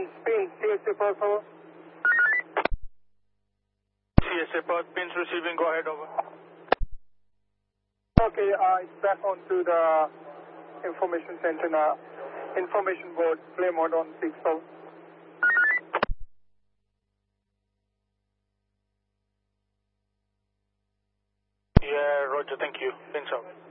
Pins, CSA Perth, over. CSA Perth, pins receiving, go ahead, over. Okay, it's back onto the information center now. Information board, play mode on 6, over. Yeah, roger, thank you. Pins out.